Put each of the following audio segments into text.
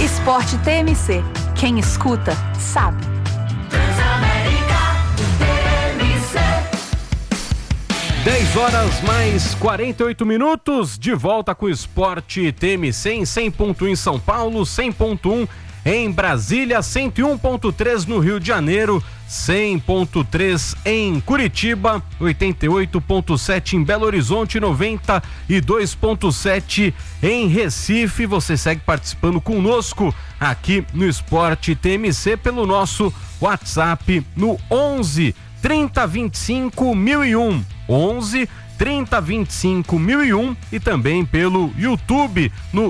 Esporte TMC. Quem escuta, sabe. Transamérica TMC. 10h mais 48 de volta com o Esporte TMC em 100.1 em São Paulo, 100.1 em Brasília, 101.3 no Rio de Janeiro, 100.3 em Curitiba, 88.7 em Belo Horizonte, 92.7 em Recife. Você segue participando conosco aqui no Esporte TMC pelo nosso WhatsApp no 11 30 25 1001, 11 30 25 1001 e também pelo YouTube, no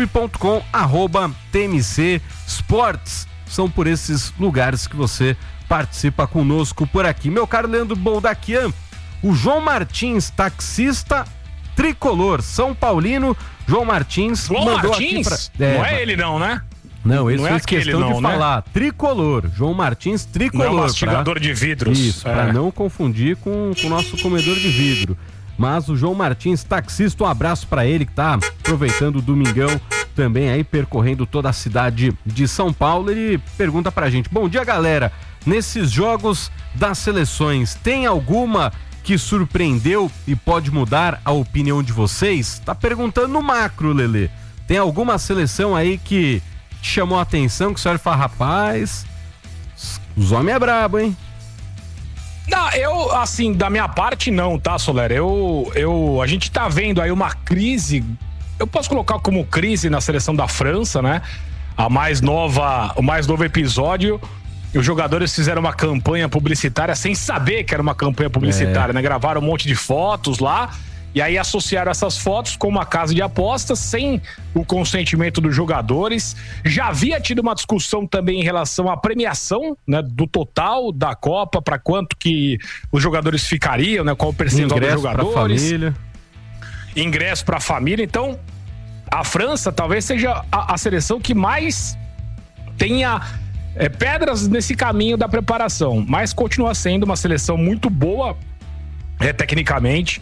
youtube.com/TMC Sports. São por esses lugares que você participa conosco por aqui. Meu caro Leandro Boldaquian, o João Martins, taxista tricolor, São Paulino, João Martins mandou Martins? aqui Não é ele não, né? Não, esse não é fez aquele questão não, de né? falar. Tricolor, João Martins tricolor. Não é mastigador de vidros. Isso, para não confundir com o nosso comedor de vidro. Mas o João Martins, taxista, um abraço para ele que tá aproveitando o domingão também aí, percorrendo toda a cidade de São Paulo. Ele pergunta pra gente: bom dia, galera, nesses jogos das seleções, tem alguma que surpreendeu e pode mudar a opinião de vocês? Tá perguntando no macro, Lelê. Tem alguma seleção aí que te chamou a atenção, que o senhor fala, rapaz, os homens é brabo, hein? Não, eu, assim, da minha parte não, tá, Soler? A gente tá vendo aí uma crise, eu posso colocar como crise na seleção da França, né? O mais novo episódio, os jogadores fizeram uma campanha publicitária sem saber que era uma campanha publicitária, né? Gravaram um monte de fotos lá e aí associaram essas fotos com uma casa de apostas sem o consentimento dos jogadores. Já havia tido uma discussão também em relação à premiação, né, do total da Copa, para quanto que os jogadores ficariam, né, qual o percentual dos jogadores. Ingresso para a família. Então, a França talvez seja a seleção que mais tenha pedras nesse caminho da preparação, mas continua sendo uma seleção muito boa tecnicamente.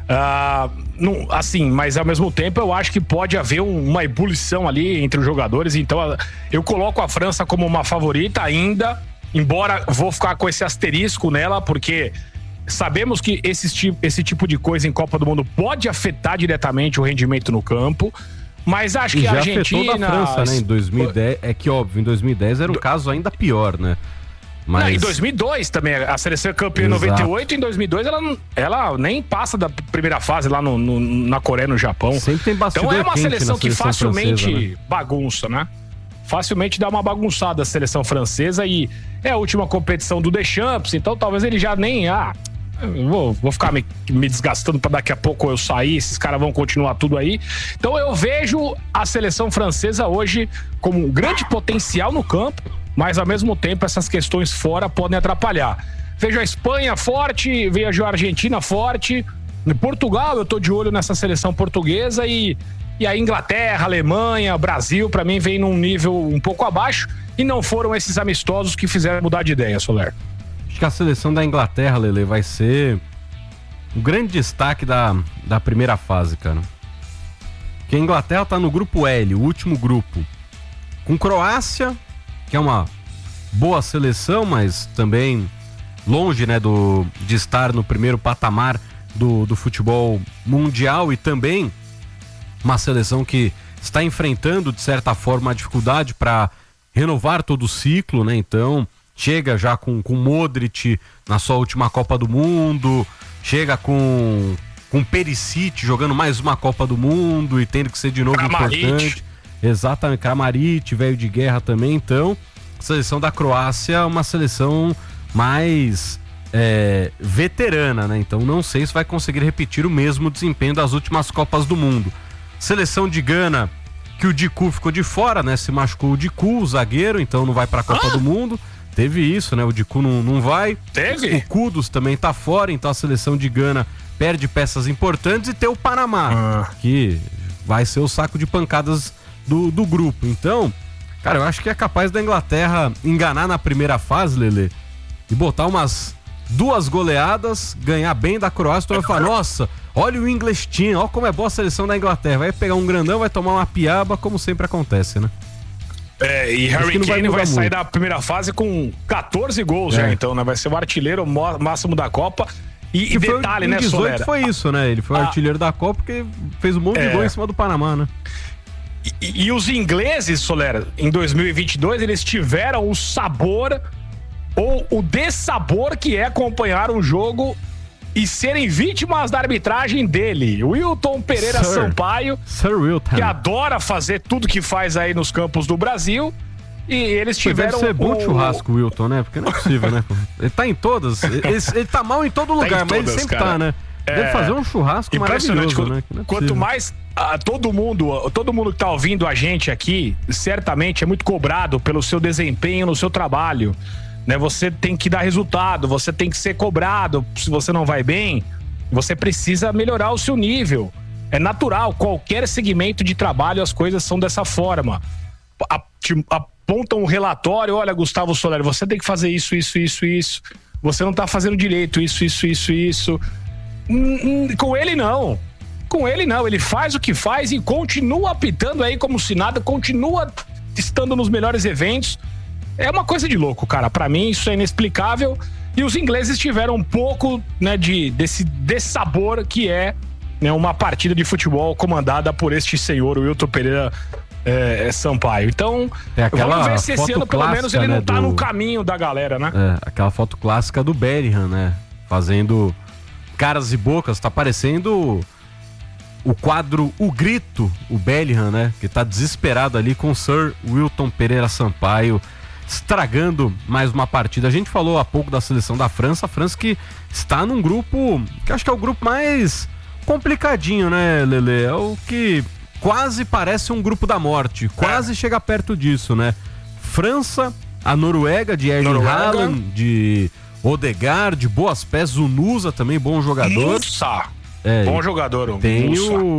Assim, mas ao mesmo tempo eu acho que pode haver uma ebulição ali entre os jogadores, então eu coloco a França como uma favorita ainda, embora vou ficar com esse asterisco nela, porque sabemos que esse tipo de coisa em Copa do Mundo pode afetar diretamente o rendimento no campo, mas acho que a Argentina... afetou da França, né, em 2010, é que óbvio, em 2010 era um caso ainda pior, né? Mas... Não, em 2002 também, a seleção é campeã em 98, em 2002 ela nem passa da primeira fase lá na Coreia, no Japão. Sempre tem bastidor. Então é uma seleção que facilmente francesa, né? bagunça, né? Facilmente dá uma bagunçada a seleção francesa e é a última competição do Deschamps, então talvez ele já nem... vou ficar me desgastando para daqui a pouco eu sair, esses caras vão continuar tudo aí. Então eu vejo a seleção francesa hoje como um grande potencial no campo, mas ao mesmo tempo essas questões fora podem atrapalhar. Vejo a Espanha forte, vejo a Argentina forte, em Portugal eu tô de olho nessa seleção portuguesa e a Inglaterra, Alemanha, Brasil, pra mim vem num nível um pouco abaixo e não foram esses amistosos que fizeram mudar de ideia, Soler. Acho que a seleção da Inglaterra, Lele, vai ser o grande destaque da primeira fase, cara. Porque a Inglaterra tá no grupo L, o último grupo, com Croácia, que é uma boa seleção, mas também longe, né, de estar no primeiro patamar do futebol mundial, e também uma seleção que está enfrentando, de certa forma, a dificuldade para renovar todo o ciclo, né? Então, chega já com Modric na sua última Copa do Mundo, chega com Perisic jogando mais uma Copa do Mundo e tendo que ser de novo importante. Exatamente, Kramaric, velho de guerra também. Então, a seleção da Croácia é uma seleção mais veterana, né? Então não sei se vai conseguir repetir o mesmo desempenho das últimas Copas do Mundo. Seleção de Gana, que o Dicu ficou de fora, né? Se machucou o Dicu, o zagueiro, então não vai pra Copa do Mundo. Teve isso, né? O Dicu não vai. Teve? O Kudus também tá fora, então a seleção de Gana perde peças importantes, e tem o Panamá, que vai ser o saco de pancadas do grupo. Então, cara, eu acho que é capaz da Inglaterra enganar na primeira fase, Lelê, e botar umas 2 goleadas, ganhar bem da Croácia. Então vai falar, nossa, olha o English Team, olha como é boa a seleção da Inglaterra. Vai pegar um grandão, vai tomar uma piaba, como sempre acontece, né? E Harry Kane vai sair da primeira fase com 14 gols já, então, né? Vai ser o artilheiro máximo da Copa. E detalhe, né, Soler? Foi isso, né? Ele foi o artilheiro da Copa porque fez um monte de gol em cima do Panamá, né? E os ingleses, Soler, em 2022, eles tiveram o sabor ou o dessabor que é acompanhar um jogo e serem vítimas da arbitragem dele. Wilton Pereira Sampaio, que adora fazer tudo que faz aí nos campos do Brasil. E eles tiveram... Deve ser bom churrasco, Wilton, né? Porque não é possível, né? Ele tá em todas. Ele tá mal em todo lugar, mas ele sempre tá, né? Deve fazer um churrasco maravilhoso, né? Quanto mais todo mundo que tá ouvindo a gente aqui, certamente é muito cobrado pelo seu desempenho no seu trabalho, né? Você tem que dar resultado, você tem que ser cobrado. Se você não vai bem, você precisa melhorar o seu nível. É natural, qualquer segmento de trabalho as coisas são dessa forma. Apontam um relatório, olha, Gustavo Soler, você tem que fazer isso. Você não tá fazendo direito, isso. Com ele não. Ele faz o que faz e continua apitando aí como se nada, continua estando nos melhores eventos. É uma coisa de louco, cara. Pra mim isso é inexplicável. E os ingleses tiveram um pouco, né, desse dessabor que é, né, uma partida de futebol comandada por este senhor, o Wilton Pereira Sampaio. Então, vamos ver se esse ano pelo menos ele não tá no caminho da galera, né? Aquela foto clássica do Bellingham, né? Fazendo caras e bocas, tá parecendo o quadro O Grito, o Bellingham, né? Que tá desesperado ali com o Sir Wilton Pereira Sampaio, estragando mais uma partida. A gente falou há pouco da seleção da França, a França que está num grupo, que acho que é o grupo mais complicadinho, né, Lelê? É o que quase parece um grupo da morte, quase chega perto disso, né? França, a Noruega de Erling Haaland, de Odegaard, de Boas Pés, o Nusa também, bom jogador. Bom jogador. Tem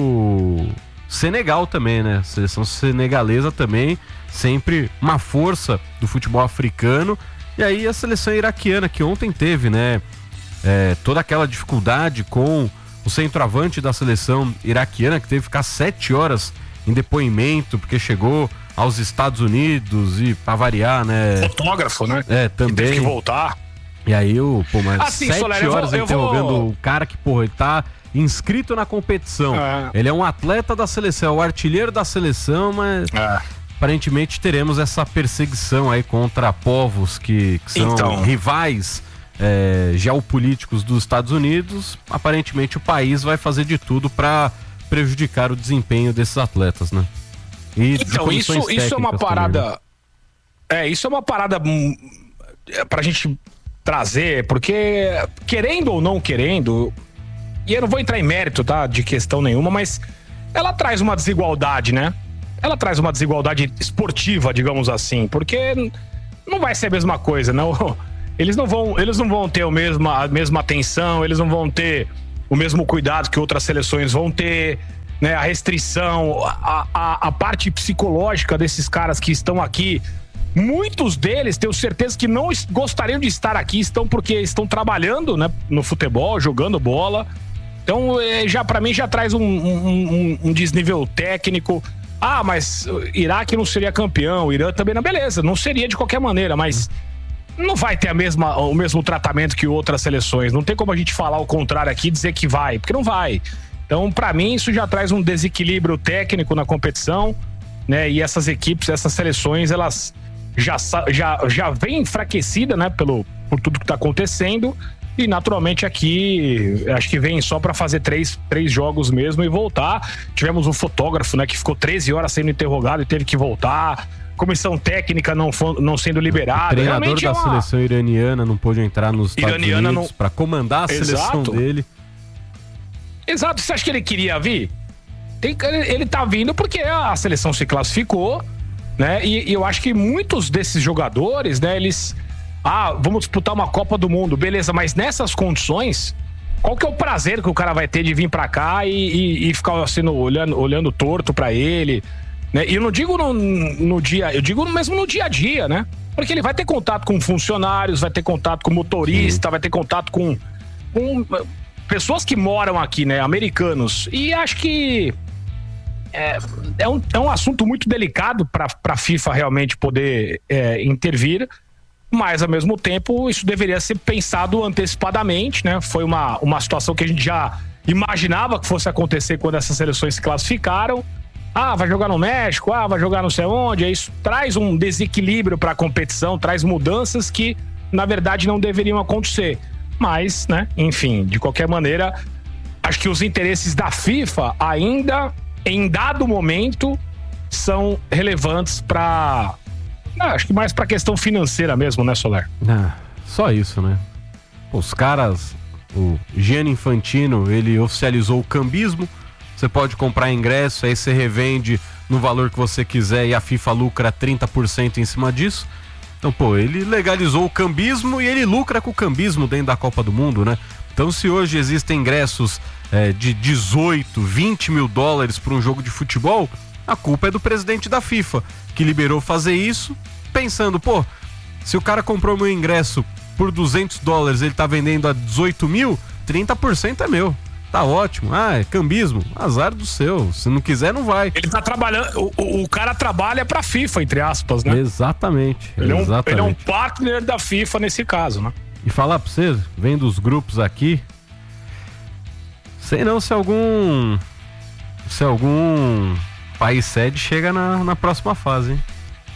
o Senegal também, né? Seleção senegalesa também, sempre uma força do futebol africano. E aí a seleção iraquiana, que ontem teve, né? Toda aquela dificuldade com o centroavante da seleção iraquiana, que teve que ficar 7 horas em depoimento, porque chegou aos Estados Unidos e, pra variar, né? Fotógrafo, né? Também. E teve que voltar. E aí, mas assim, 7 Soler, horas interrogando o cara que, ele tá inscrito na competição. Ele é um atleta da seleção, o artilheiro da seleção, mas aparentemente teremos essa perseguição aí contra povos que são rivais geopolíticos dos Estados Unidos. Aparentemente o país vai fazer de tudo para prejudicar o desempenho desses atletas, né? E então, isso é uma parada também, né? Isso é uma parada pra gente trazer, porque querendo ou não querendo, e eu não vou entrar em mérito, tá, de questão nenhuma, mas ela traz uma desigualdade, né? Ela traz uma desigualdade esportiva, digamos assim, porque não vai ser a mesma coisa, não. Eles não vão ter a mesma atenção, eles não vão ter o mesmo cuidado que outras seleções vão ter, né? A restrição, a parte psicológica desses caras que estão aqui, muitos deles, tenho certeza que não gostariam de estar aqui, porque estão trabalhando, né, no futebol, jogando bola. Então, pra mim, já traz um desnível técnico. Mas Iraque não seria campeão, o Irã também não, beleza, não seria de qualquer maneira, mas não vai ter o mesmo tratamento que outras seleções. Não tem como a gente falar o contrário aqui e dizer que vai, porque não vai. Então, pra mim, isso já traz um desequilíbrio técnico na competição, né? E essas equipes, essas seleções, elas já vem enfraquecida, né, por tudo que tá acontecendo, e naturalmente aqui acho que vem só para fazer três jogos mesmo e voltar. Tivemos um fotógrafo, né, que ficou 13 horas sendo interrogado e teve que voltar, comissão técnica não sendo liberada. O treinador da seleção iraniana não pôde entrar nos Estados Unidos para comandar a seleção dele. Exato, você acha que ele queria vir? Ele tá vindo porque a seleção se classificou, né? E eu acho que muitos desses jogadores, né, eles... vamos disputar uma Copa do Mundo, beleza, mas nessas condições, qual que é o prazer que o cara vai ter de vir pra cá e ficar assim, olhando torto pra ele, né? E eu não digo no dia, eu digo mesmo no dia a dia, né? Porque ele vai ter contato com funcionários, vai ter contato com motorista, vai ter contato com pessoas que moram aqui, né? Americanos. E acho que é um assunto muito delicado para a FIFA realmente poder intervir, mas ao mesmo tempo isso deveria ser pensado antecipadamente, né? Foi uma situação que a gente já imaginava que fosse acontecer quando essas seleções se classificaram. Vai jogar no México, vai jogar não sei onde. Isso traz um desequilíbrio para a competição, traz mudanças que na verdade não deveriam acontecer. Mas, né, enfim, de qualquer maneira, acho que os interesses da FIFA ainda, em dado momento, são relevantes para... acho que mais para questão financeira mesmo, né, Soler? Só isso, né? Os caras, o Gianni Infantino, ele oficializou o cambismo. Você pode comprar ingresso, aí você revende no valor que você quiser e a FIFA lucra 30% em cima disso. Então, ele legalizou o cambismo e ele lucra com o cambismo dentro da Copa do Mundo, né? Então, se hoje existem ingressos de 18, 20 mil dólares para um jogo de futebol, a culpa é do presidente da FIFA, que liberou fazer isso, pensando, se o cara comprou meu ingresso por 200 dólares, ele tá vendendo a 18 mil, 30% é meu. Tá ótimo. É cambismo. Azar do seu. Se não quiser, não vai. Ele tá trabalhando... O cara trabalha pra FIFA, entre aspas, né? Exatamente. Ele é um partner da FIFA nesse caso, né? E falar pra você, vendo os grupos aqui, sei não se algum país sede chega na próxima fase, hein?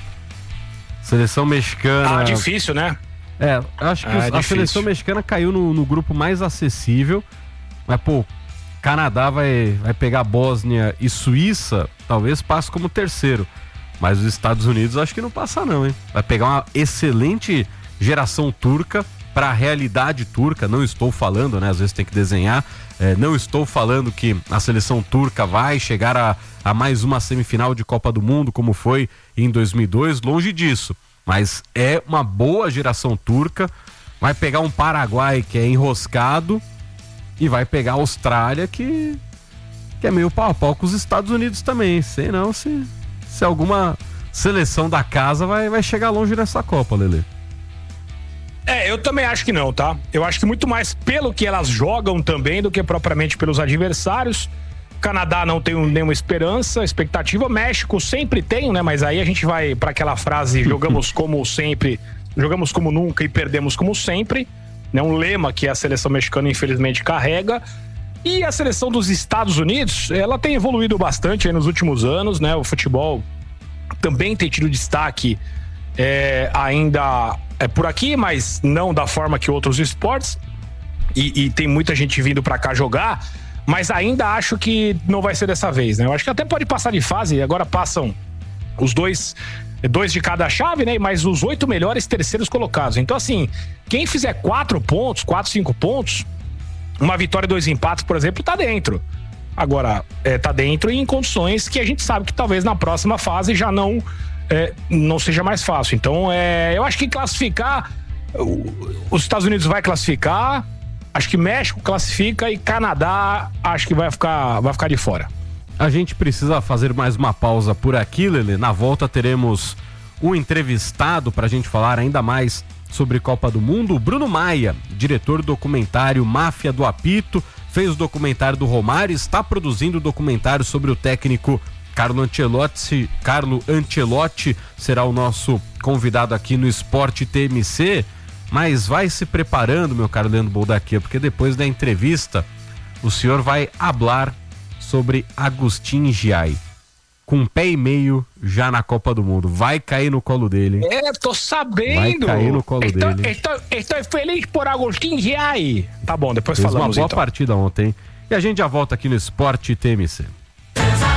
Seleção mexicana... difícil, né? Acho que a seleção mexicana caiu no grupo mais acessível. Mas, Canadá vai pegar Bósnia e Suíça, talvez passe como terceiro. Mas os Estados Unidos acho que não passa não, hein? Vai pegar uma excelente geração turca para a realidade turca. Não estou falando, né? Às vezes tem que desenhar. Não estou falando que a seleção turca vai chegar a mais uma semifinal de Copa do Mundo, como foi em 2002. Longe disso. Mas é uma boa geração turca. Vai pegar um Paraguai que é enroscado. E vai pegar a Austrália, que é meio pau a pau com os Estados Unidos também. Sei não se alguma seleção da casa vai chegar longe nessa Copa, Lelê. Eu também acho que não, tá? Eu acho que muito mais pelo que elas jogam também do que propriamente pelos adversários. Canadá não tem nenhuma expectativa. México sempre tem, né? Mas aí a gente vai para aquela frase: jogamos como sempre, jogamos como nunca e perdemos como sempre. Um lema que a seleção mexicana infelizmente carrega. E a seleção dos Estados Unidos, ela tem evoluído bastante aí nos últimos anos, né? O futebol também tem tido destaque ainda por aqui, mas não da forma que outros esportes. E tem muita gente vindo pra cá jogar, mas ainda acho que não vai ser dessa vez, né? Eu acho que até pode passar de fase. Agora passam os dois de cada chave, né? Mas os 8 melhores terceiros colocados. Então, assim, quem fizer 4 pontos, 4, 5 pontos, uma vitória e 2 empates, por exemplo, tá dentro. Agora, tá dentro em condições que a gente sabe que talvez na próxima fase já não seja mais fácil. Então, eu acho que classificar, os Estados Unidos vai classificar, acho que México classifica e Canadá acho que vai ficar de fora. A gente precisa fazer mais uma pausa por aqui, Lelê. Na volta teremos um entrevistado para a gente falar ainda mais sobre Copa do Mundo. O Bruno Maia, diretor do documentário Máfia do Apito, fez o documentário do Romário, está produzindo o documentário sobre o técnico Carlo Ancelotti, será o nosso convidado aqui no Esporte TMC. Mas vai se preparando, meu caro Leandro Boldaquia, porque depois da entrevista o senhor vai hablar sobre Agustín Giai, com 1,5 pé já na Copa do Mundo. Vai cair no colo dele. Tô sabendo. Vai cair no colo dele. Estou feliz por Agustín Giai. Tá bom, depois fez falamos uma boa partida ontem. E a gente já volta aqui no Esporte TMC.